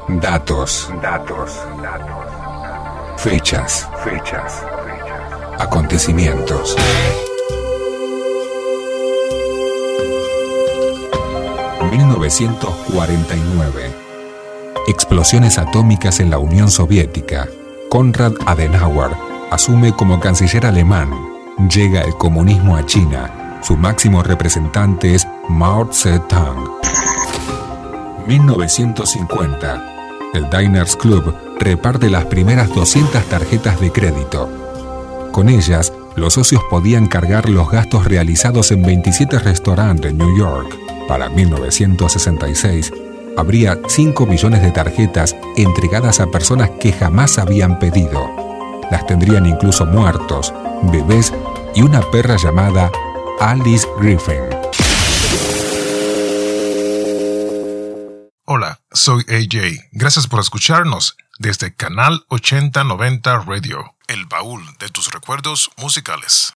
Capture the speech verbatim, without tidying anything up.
Datos. Datos. Datos. Fechas. Fechas. Acontecimientos. mil novecientos cuarenta y nueve. Explosiones atómicas en la Unión Soviética. Konrad Adenauer asume como canciller alemán. Llega el comunismo a China. Su máximo representante es Mao Zedong. mil novecientos cincuenta. El Diners Club reparte las primeras doscientas tarjetas de crédito. Con ellas, los socios podían cargar los gastos realizados en veintisiete restaurantes en New York. Para mil novecientos sesenta y seis, habría cinco millones de tarjetas entregadas a personas que jamás habían pedido. Las tendrían incluso muertos, bebés y una perra llamada Alice Griffin. Hola, soy A J. Gracias por escucharnos desde Canal ochenta noventa Radio, el baúl de tus recuerdos musicales.